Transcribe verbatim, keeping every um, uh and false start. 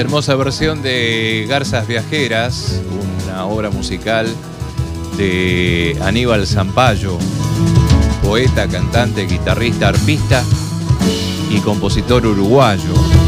Hermosa versión de Garzas Viajeras, una obra musical de Aníbal Zampayo, poeta, cantante, guitarrista, arpista y compositor uruguayo.